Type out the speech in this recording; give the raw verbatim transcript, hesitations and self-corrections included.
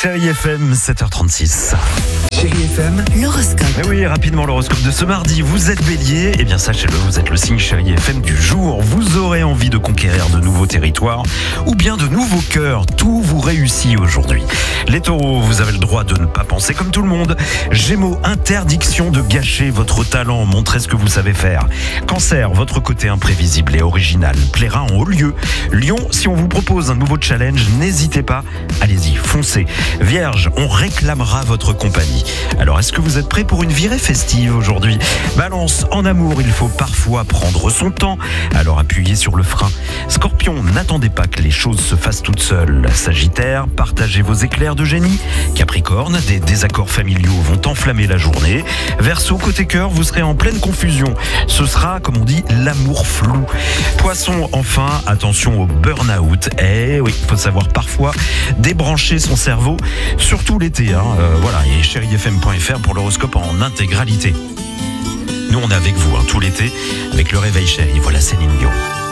Chérie F M, sept heures trente-six. Chérie F M, l'horoscope. Mais oui, rapidement l'horoscope de ce mardi. Vous êtes bélier, eh bien sachez-le, vous êtes le signe Chérie F M du jour. Vous aurez envie de conquérir de nouveaux territoires ou bien de nouveaux cœurs. Tout vous réussit aujourd'hui. Les taureaux, vous avez le droit de ne pas penser comme tout le monde. Gémeaux, interdiction de gâcher votre talent. Montrez ce que vous savez faire. Cancer, votre côté imprévisible et original plaira en haut lieu. Lion, si on vous propose un nouveau challenge, n'hésitez pas. Allez-y, foncez. Vierge, on réclamera votre compagnie. Alors, est-ce que vous êtes prêts pour une virée festive aujourd'hui ? Balance, en amour, il faut parfois prendre son temps, alors appuyez sur le frein. Scorpion, n'attendez pas que les choses se fassent toutes seules. Sagittaire, partagez vos éclairs de génie. Capricorne, des désaccords familiaux vont enflammer la journée. Verseau, côté cœur, vous serez en pleine confusion. Ce sera, comme on dit, l'amour flou. Poisson, enfin, attention au burn-out. Eh oui, il faut savoir parfois débrancher son cerveau, surtout l'été. Hein. Euh, voilà, et chérie f m point f r pour l'horoscope en intégralité. Nous, on est avec vous hein, tout l'été, avec le réveil chéri. Voilà Céline Dion.